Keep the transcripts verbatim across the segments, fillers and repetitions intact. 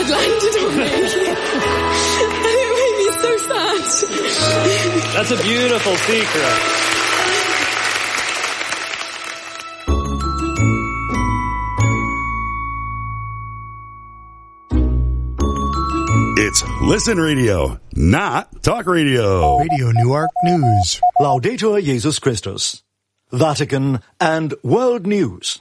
had landed on me. And it made me so sad. That's a beautiful secret. It's Listen Radio, not Talk Radio. Radio Newark News. Laudetur Jesus Christus. Vatican and World News.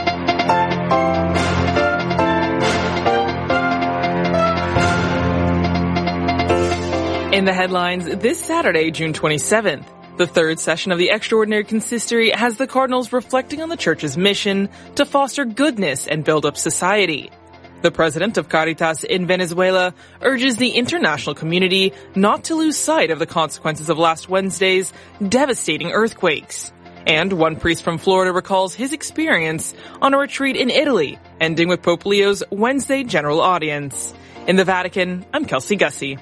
In the headlines this Saturday, June twenty-seventh, the third session of the Extraordinary Consistory has the cardinals reflecting on the Church's mission to foster goodness and build up society. The president of Caritas in Venezuela urges the international community not to lose sight of the consequences of last Wednesday's devastating earthquakes. And one priest from Florida recalls his experience on a retreat in Italy, ending with Pope Leo's Wednesday general audience. In the Vatican, I'm Kelsey Gussie.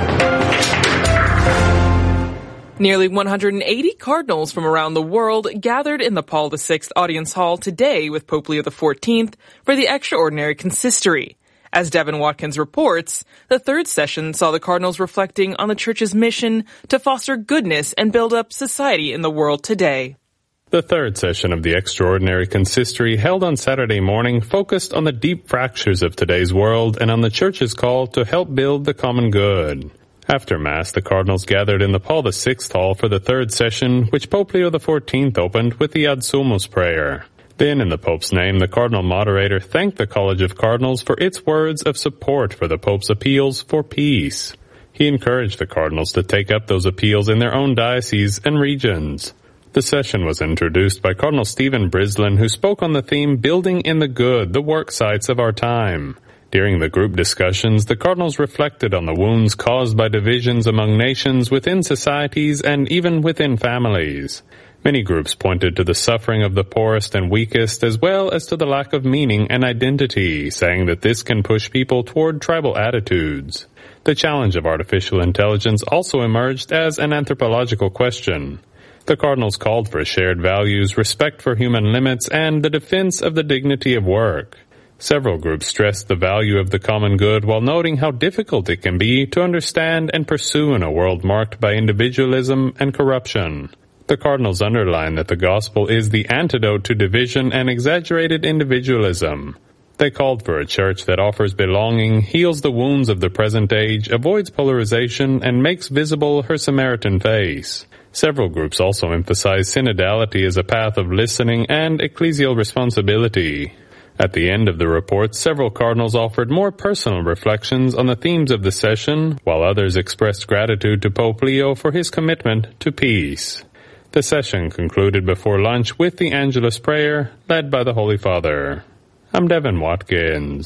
Nearly one hundred eighty cardinals from around the world gathered in the Paul the Sixth Audience Hall today with Pope Leo the Fourteenth for the Extraordinary Consistory. As Devin Watkins reports, the third session saw the cardinals reflecting on the Church's mission to foster goodness and build up society in the world today. The third session of the Extraordinary Consistory held on Saturday morning focused on the deep fractures of today's world and on the Church's call to help build the common good. After Mass, the cardinals gathered in the Paul the Sixth Hall for the third session, which Pope Leo the Fourteenth opened with the Ad Sumus prayer. Then, in the Pope's name, the cardinal moderator thanked the College of Cardinals for its words of support for the Pope's appeals for peace. He encouraged the cardinals to take up those appeals in their own dioceses and regions. The session was introduced by Cardinal Stephen Brislin, who spoke on the theme Building in the Good, the Work Sites of Our Time. During the group discussions, the cardinals reflected on the wounds caused by divisions among nations, within societies, and even within families. Many groups pointed to the suffering of the poorest and weakest, as well as to the lack of meaning and identity, saying that this can push people toward tribal attitudes. The challenge of artificial intelligence also emerged as an anthropological question. The cardinals called for shared values, respect for human limits, and the defense of the dignity of work. Several groups stressed the value of the common good while noting how difficult it can be to understand and pursue in a world marked by individualism and corruption. The cardinals underlined that the gospel is the antidote to division and exaggerated individualism. They called for a church that offers belonging, heals the wounds of the present age, avoids polarization, and makes visible her Samaritan face. Several groups also emphasized synodality as a path of listening and ecclesial responsibility. At the end of the report, several cardinals offered more personal reflections on the themes of the session, while others expressed gratitude to Pope Leo for his commitment to peace. The session concluded before lunch with the Angelus prayer, led by the Holy Father. I'm Devin Watkins.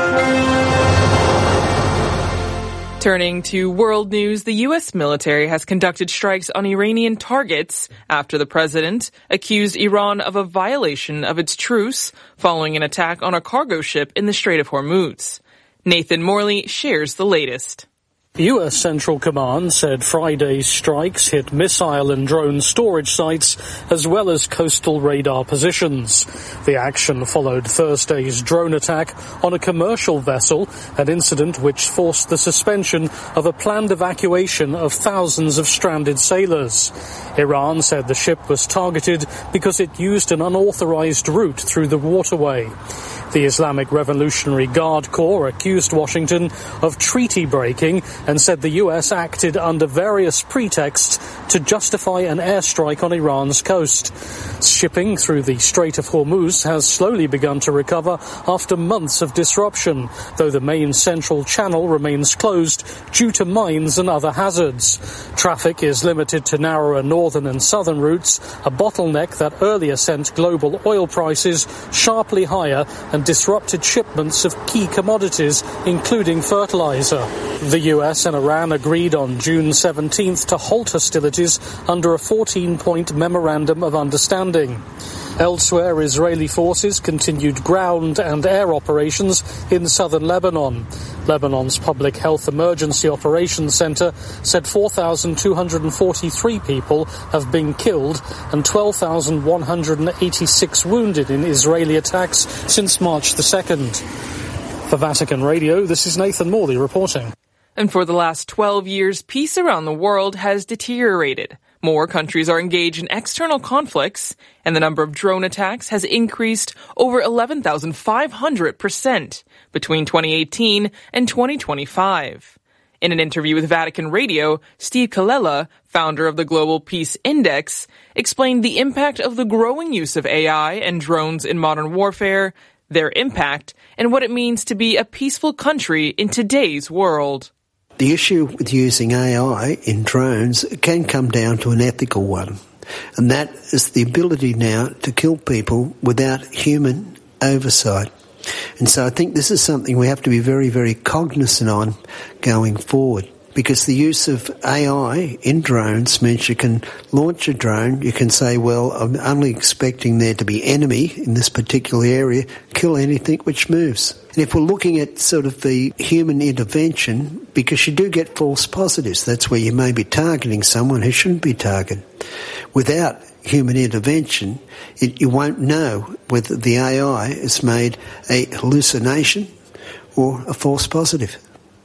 Turning to world news, the U S military has conducted strikes on Iranian targets after the president accused Iran of a violation of its truce following an attack on a cargo ship in the Strait of Hormuz. Nathan Morley shares the latest. U S Central Command said Friday's strikes hit missile and drone storage sites as well as coastal radar positions. The action followed Thursday's drone attack on a commercial vessel, an incident which forced the suspension of a planned evacuation of thousands of stranded sailors. Iran said the ship was targeted because it used an unauthorized route through the waterway. The Islamic Revolutionary Guard Corps accused Washington of treaty breaking and said the U S acted under various pretexts to justify an airstrike on Iran's coast. Shipping through the Strait of Hormuz has slowly begun to recover after months of disruption, though the main central channel remains closed due to mines and other hazards. Traffic is limited to narrower northern and southern routes, a bottleneck that earlier sent global oil prices sharply higher and disrupted shipments of key commodities, including fertilizer. The U S and Iran agreed on June seventeenth to halt hostilities under a fourteen-point memorandum of understanding. Elsewhere, Israeli forces continued ground and air operations in southern Lebanon. Lebanon's Public Health Emergency Operations Center said four thousand two hundred forty-three people have been killed and twelve thousand one hundred eighty-six wounded in Israeli attacks since March the second. For Vatican Radio, this is Nathan Morley reporting. And for the last twelve years, peace around the world has deteriorated. More countries are engaged in external conflicts, and the number of drone attacks has increased over eleven thousand five hundred percent between twenty eighteen and twenty twenty-five. In an interview with Vatican Radio, Steve Colella, founder of the Global Peace Index, explained the impact of the growing use of A I and drones in modern warfare, their impact, and what it means to be a peaceful country in today's world. The issue with using A I in drones can come down to an ethical one, and that is the ability now to kill people without human oversight. And so I think this is something we have to be very, very cognizant on going forward, because the use of A I in drones means you can launch a drone, you can say, well, I'm only expecting there to be enemy in this particular area, kill anything which moves. And if we're looking at sort of the human intervention, because you do get false positives, that's where you may be targeting someone who shouldn't be targeted. Without human intervention, it, you won't know whether the A I has made a hallucination or a false positive.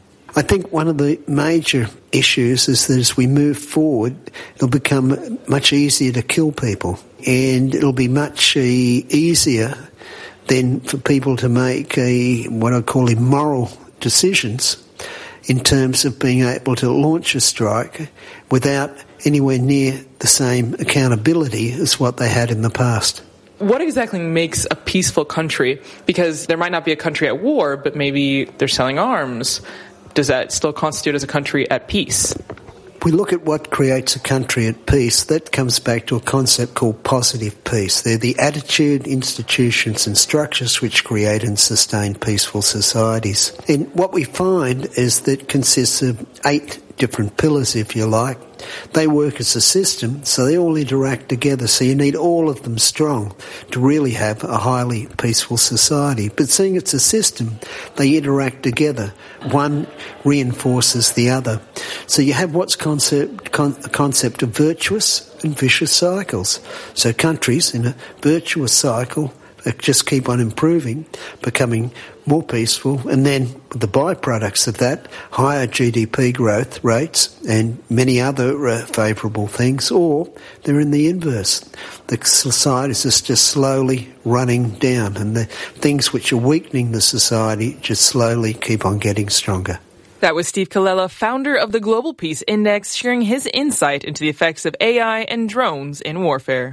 I think one of the major issues is that as we move forward, it'll become much easier to kill people, and it'll be much uh, easier then for people to make a, what I call immoral decisions in terms of being able to launch a strike without anywhere near the same accountability as what they had in the past. What exactly makes a peaceful country? Because there might not be a country at war, but maybe they're selling arms. Does that still constitute as a country at peace? If we look at what creates a country at peace, that comes back to a concept called positive peace. They're the attitude, institutions and structures which create and sustain peaceful societies. And what we find is that it consists of eight different pillars, if you like. They work as a system, so they all interact together. So you need all of them strong to really have a highly peaceful society. But seeing it's a system, they interact together. One reinforces the other. So you have what's concept, con, a concept of virtuous and vicious cycles. So countries in a virtuous cycle just keep on improving, becoming more peaceful, and then the byproducts of that, higher G D P growth rates and many other uh, favourable things, or they're in the inverse. The society is just slowly running down, and the things which are weakening the society just slowly keep on getting stronger. That was Steve Colella, founder of the Global Peace Index, sharing his insight into the effects of A I and drones in warfare.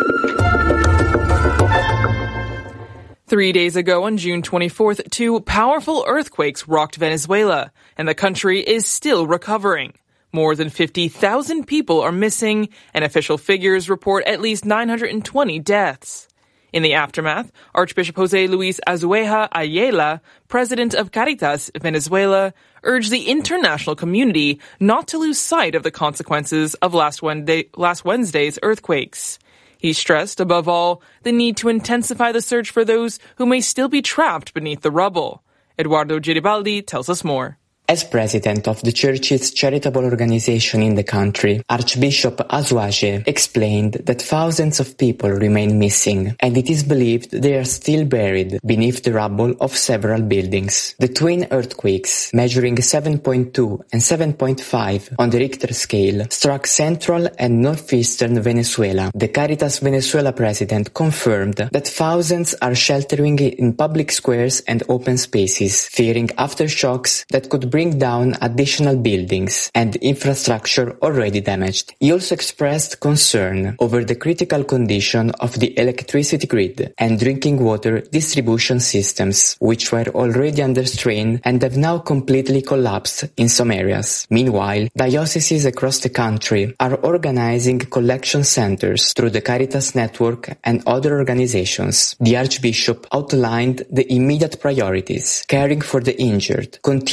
Three days ago, on June twenty-fourth, two powerful earthquakes rocked Venezuela, and the country is still recovering. More than fifty thousand people are missing, and official figures report at least nine hundred twenty deaths. In the aftermath, Archbishop Jose Luis Azueja Ayala, president of Caritas Venezuela, urged the international community not to lose sight of the consequences of last Wednesday, last Wednesday's earthquakes. He stressed, above all, the need to intensify the search for those who may still be trapped beneath the rubble. Eduardo Giribaldi tells us more. As president of the church's charitable organization in the country, Archbishop Azuaje explained that thousands of people remain missing, and it is believed they are still buried beneath the rubble of several buildings. The twin earthquakes, measuring seven point two and seven point five on the Richter scale, struck central and northeastern Venezuela. The Caritas Venezuela president confirmed that thousands are sheltering in public squares and open spaces, fearing aftershocks that could bring down additional buildings and infrastructure already damaged. He also expressed concern over the critical condition of the electricity grid and drinking water distribution systems, which were already under strain and have now completely collapsed in some areas. Meanwhile, dioceses across the country are organizing collection centers through the Caritas network and other organizations. The Archbishop outlined the immediate priorities: caring for the injured, continuing the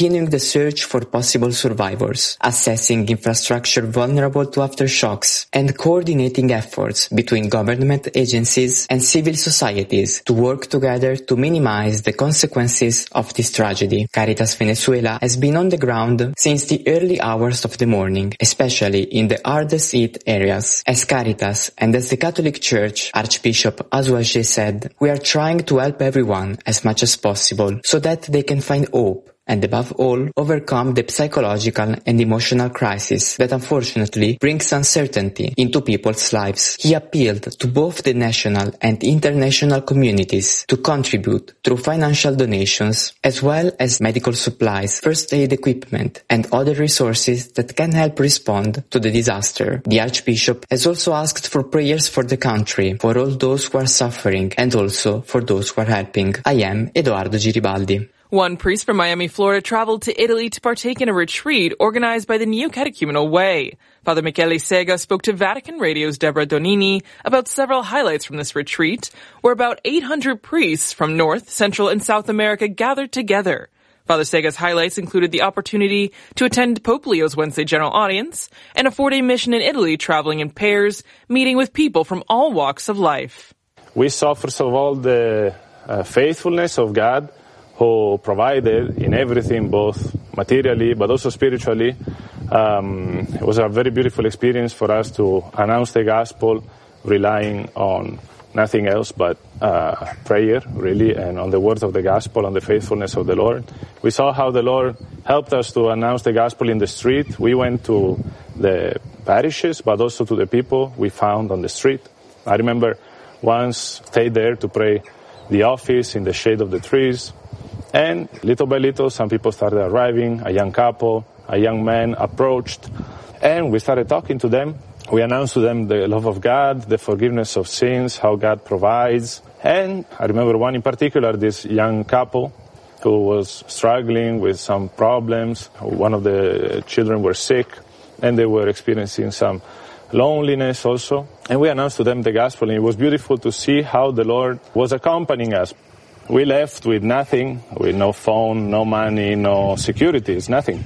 search for possible survivors, assessing infrastructure vulnerable to aftershocks, and coordinating efforts between government agencies and civil societies to work together to minimize the consequences of this tragedy. Caritas Venezuela has been on the ground since the early hours of the morning, especially in the hardest hit areas. As Caritas and as the Catholic Church, Archbishop Azuaje said, "We are trying to help everyone as much as possible so that they can find hope and above all, overcome the psychological and emotional crisis that unfortunately brings uncertainty into people's lives." He appealed to both the national and international communities to contribute through financial donations, as well as medical supplies, first aid equipment, and other resources that can help respond to the disaster. The Archbishop has also asked for prayers for the country, for all those who are suffering, and also for those who are helping. I am Edoardo Giribaldi. One priest from Miami, Florida traveled to Italy to partake in a retreat organized by the Neo-Catechumenal Way. Father Michele Sega spoke to Vatican Radio's Deborah Donini about several highlights from this retreat, where about eight hundred priests from North, Central, and South America gathered together. Father Sega's highlights included the opportunity to attend Pope Leo's Wednesday general audience and a four-day mission in Italy traveling in pairs, meeting with people from all walks of life. We saw, first of all, the uh, faithfulness of God, who provided in everything, both materially but also spiritually. Um, it was a very beautiful experience for us to announce the gospel, relying on nothing else but uh, prayer, really, and on the words of the gospel, on the faithfulness of the Lord. We saw how the Lord helped us to announce the gospel in the street. We went to the parishes, but also to the people we found on the street. I remember once stayed there to pray the office in the shade of the trees. And little by little, some people started arriving, a young couple, a young man approached, and we started talking to them. We announced to them the love of God, the forgiveness of sins, how God provides. And I remember one in particular, this young couple who was struggling with some problems. One of the children were sick, and they were experiencing some loneliness also. And we announced to them the gospel, and it was beautiful to see how the Lord was accompanying us. We left with nothing, with no phone, no money, no securities, nothing.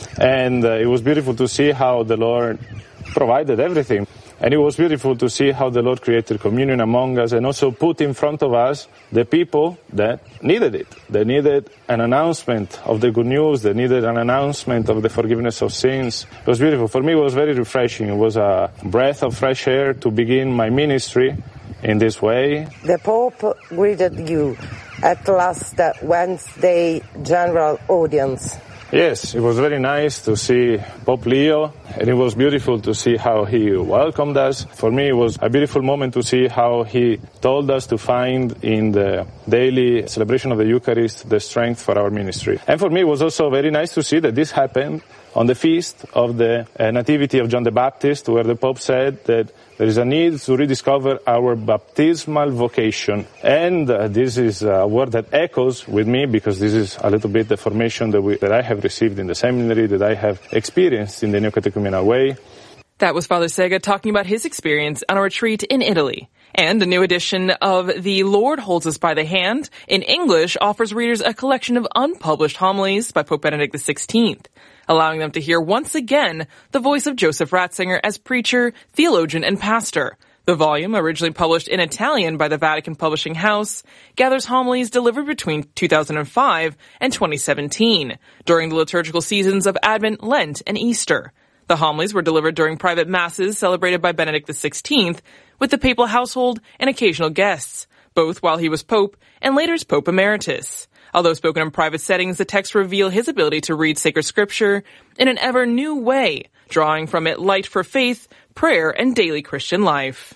And uh, it was beautiful to see how the Lord provided everything. And it was beautiful to see how the Lord created communion among us and also put in front of us the people that needed it. They needed an announcement of the good news. They needed an announcement of the forgiveness of sins. It was beautiful. For me, it was very refreshing. It was a breath of fresh air to begin my ministry in this way. The Pope greeted you at last uh, Wednesday general audience. Yes, it was very nice to see Pope Leo, and it was beautiful to see how he welcomed us. For me, it was a beautiful moment to see how he told us to find in the daily celebration of the Eucharist the strength for our ministry. And for me, it was also very nice to see that this happened on the feast of the uh, Nativity of John the Baptist, where the Pope said that there is a need to rediscover our baptismal vocation. And uh, this is a word that echoes with me, because this is a little bit the formation that, we, that I have received in the seminary, that I have experienced in the Neo-Catechumenal Way. That was Father Sega talking about his experience on a retreat in Italy. And a new edition of The Lord Holds Us by the Hand in English offers readers a collection of unpublished homilies by Pope Benedict the sixteenth, allowing them to hear once again the voice of Joseph Ratzinger as preacher, theologian, and pastor. The volume, originally published in Italian by the Vatican Publishing House, gathers homilies delivered between two thousand five and twenty seventeen, during the liturgical seasons of Advent, Lent, and Easter. The homilies were delivered during private masses celebrated by Benedict the sixteenth, with the papal household and occasional guests, both while he was Pope and later as Pope Emeritus. Although spoken in private settings, the texts reveal his ability to read sacred scripture in an ever new way, drawing from it light for faith, prayer, and daily Christian life.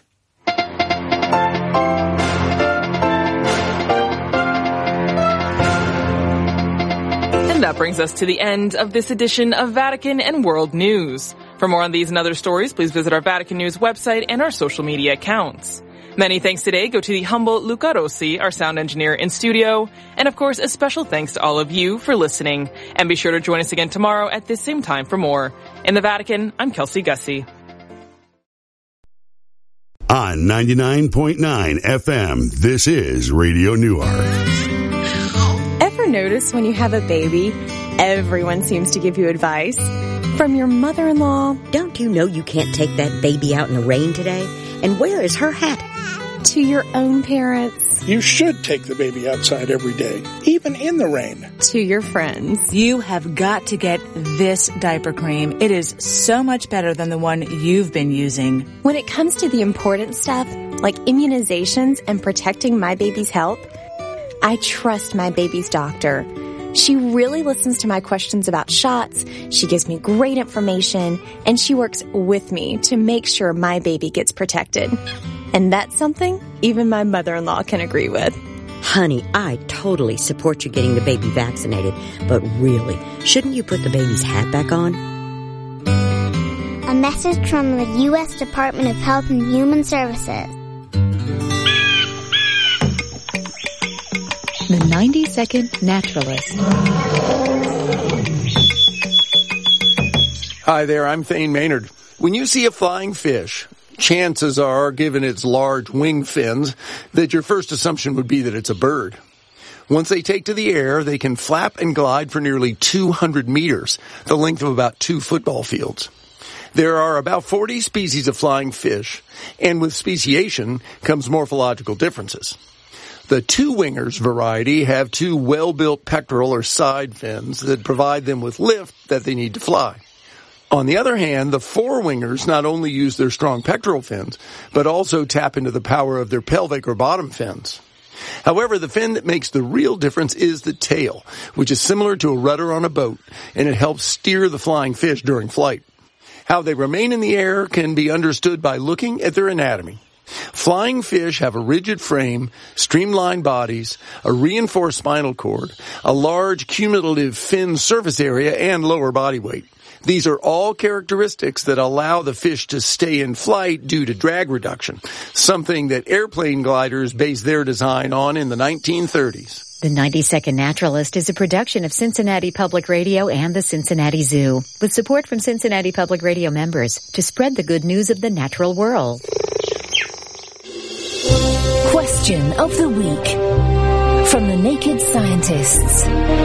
And that brings us to the end of this edition of Vatican and World News. For more on these and other stories, please visit our Vatican News website and our social media accounts. Many thanks today go to the humble Luca Rossi, our sound engineer in studio, and of course a special thanks to all of you for listening. And be sure to join us again tomorrow at this same time for more. In the Vatican, I'm Kelsey Gussie. On ninety-nine point nine F M, this is Radio Newark. Ever notice when you have a baby, Everyone seems to give you advice. From your mother-in-law. Don't you know you can't take that baby out in the rain today? And where is her hat? To your own parents. You should take the baby outside every day, even in the rain. To your friends. You have got to get this diaper cream. It is so much better than the one you've been using. When it comes to the important stuff, like immunizations and protecting my baby's health, I trust my baby's doctor. She really listens to my questions about shots, she gives me great information, and she works with me to make sure my baby gets protected. And that's something even my mother-in-law can agree with. Honey, I totally support you getting the baby vaccinated, but really, shouldn't you put the baby's hat back on? A message from the U S Department of Health and Human Services. The ninety second Naturalist. Hi there, I'm Thane Maynard. When you see a flying fish, chances are, given its large wing fins, that your first assumption would be that it's a bird. Once they take to the air, they can flap and glide for nearly two hundred meters, the length of about two football fields. There are about forty species of flying fish, and with speciation comes morphological differences. The two-wingers variety have two well-built pectoral or side fins that provide them with lift that they need to fly. On the other hand, the four-wingers not only use their strong pectoral fins, but also tap into the power of their pelvic or bottom fins. However, the fin that makes the real difference is the tail, which is similar to a rudder on a boat, and it helps steer the flying fish during flight. How they remain in the air can be understood by looking at their anatomy. Flying fish have a rigid frame, streamlined bodies, a reinforced spinal cord, a large cumulative fin surface area, and lower body weight. These are all characteristics that allow the fish to stay in flight due to drag reduction, something that airplane gliders based their design on in the nineteen thirties. The ninety second Naturalist is a production of Cincinnati Public Radio and the Cincinnati Zoo, with support from Cincinnati Public Radio members to spread the good news of the natural world. Question of the Week from the Naked Scientists.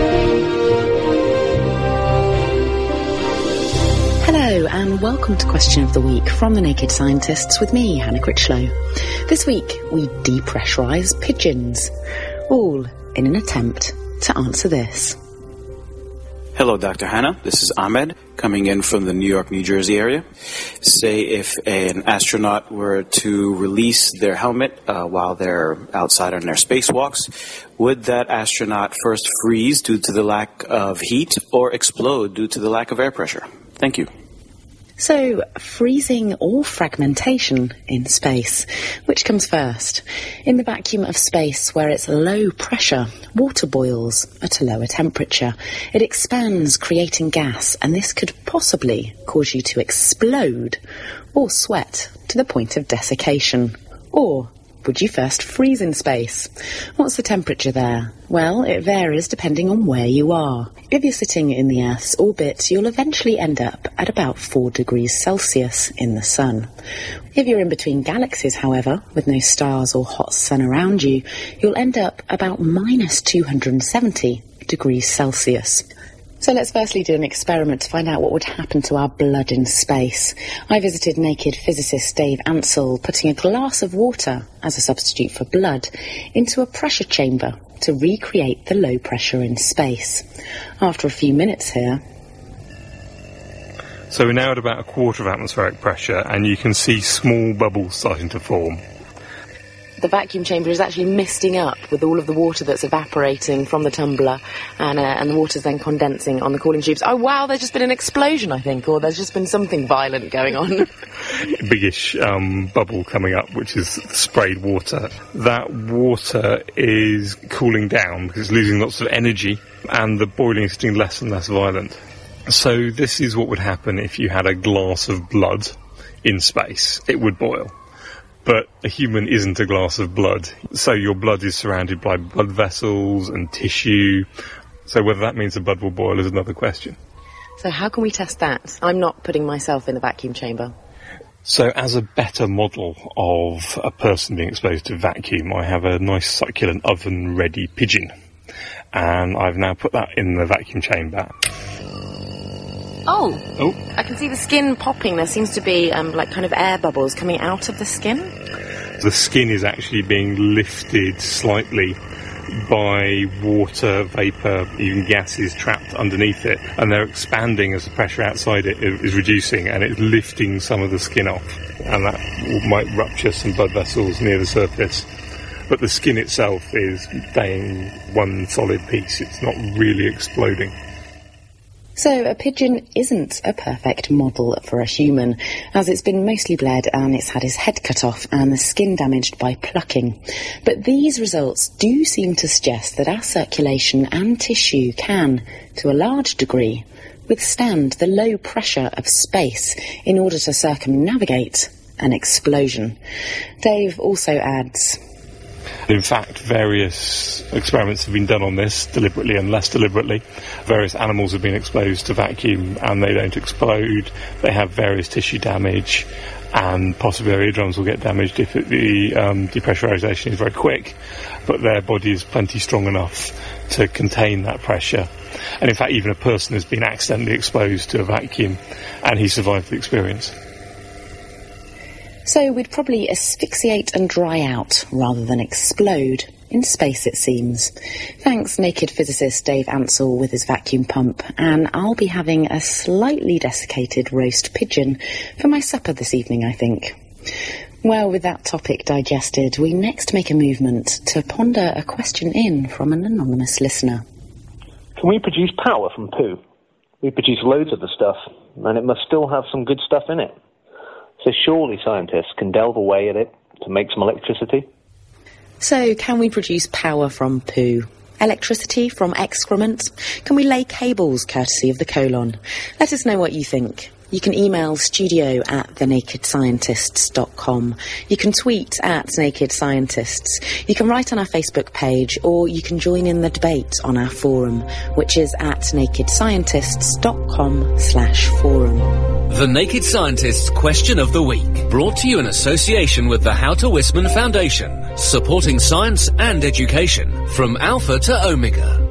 Hello and welcome to Question of the Week from the Naked Scientists with me, Hannah Critchlow. This week we depressurise pigeons, all in an attempt to answer this. Hello, Doctor Hannah. This is Ahmed, coming in from the New York, New Jersey area. Say if an astronaut were to release their helmet uh, while they're outside on their spacewalks, would that astronaut first freeze due to the lack of heat or explode due to the lack of air pressure? Thank you. So, freezing or fragmentation in space, which comes first? In the vacuum of space, where it's low pressure, water boils at a lower temperature. It expands, creating gas, and this could possibly cause you to explode or sweat to the point of desiccation. Or would you first freeze in space? What's the temperature there? Well, it varies depending on where you are. If you're sitting in the Earth's orbit, you'll eventually end up at about four degrees Celsius in the sun. If you're in between galaxies, however, with no stars or hot sun around you, you'll end up about minus two hundred seventy degrees Celsius. So let's firstly do an experiment to find out what would happen to our blood in space. I visited naked physicist Dave Ansell putting a glass of water as a substitute for blood into a pressure chamber to recreate the low pressure in space. After a few minutes here... So we're now at about a quarter of atmospheric pressure and you can see small bubbles starting to form. The vacuum chamber is actually misting up with all of the water that's evaporating from the tumbler, and uh, and the water's then condensing on the cooling tubes. Oh wow, there's just been an explosion, I think, or there's just been something violent going on. Biggish um, bubble coming up, which is sprayed water. That water is cooling down because it's losing lots of energy, and the boiling is getting less and less violent. So this is what would happen if you had a glass of blood in space. It would boil. But a human isn't a glass of blood, so your blood is surrounded by blood vessels and tissue. So whether that means the blood will boil is another question. So how can we test that? I'm not putting myself in the vacuum chamber. So as a better model of a person being exposed to vacuum, I have a nice succulent oven-ready pigeon. and I've now put that in the vacuum chamber. Oh, oh. I can see the skin popping. There seems to be um, like kind of air bubbles coming out of the skin. The skin is actually being lifted slightly by water, vapour, even gases trapped underneath it, and they're expanding as the pressure outside it is reducing, and it's lifting some of the skin off, and that might rupture some blood vessels near the surface. But the skin itself is staying one solid piece. It's not really exploding. So a pigeon isn't a perfect model for a human, as it's been mostly bled and it's had his head cut off and the skin damaged by plucking. But these results do seem to suggest that our circulation and tissue can, to a large degree, withstand the low pressure of space in order to circumnavigate an explosion. Dave also adds, in fact, various experiments have been done on this, deliberately and less deliberately. Various animals have been exposed to vacuum and they don't explode. They have various tissue damage, and possibly their eardrums will get damaged if it, the um, depressurization is very quick, but their body is plenty strong enough to contain that pressure. And in fact, even a person has been accidentally exposed to a vacuum and he survived the experience. So we'd probably asphyxiate and dry out rather than explode. In space, it seems. Thanks, naked physicist Dave Ansell with his vacuum pump, and I'll be having a slightly desiccated roast pigeon for my supper this evening, I think. Well, with that topic digested, we next make a movement to ponder a question in from an anonymous listener. Can we produce power from poo? We produce loads of the stuff, and it must still have some good stuff in it. So surely scientists can delve away at it to make some electricity? So, can we produce power from poo? Electricity from excrement? Can we lay cables courtesy of the colon? Let us know what you think. You can email studio at the naked scientists dot com. You can tweet at Naked Scientists. You can write on our Facebook page, or you can join in the debate on our forum, which is at naked scientists dot com slash forum. The Naked Scientists Question of the Week, brought to you in association with the How to Wisman Foundation, supporting science and education from Alpha to Omega.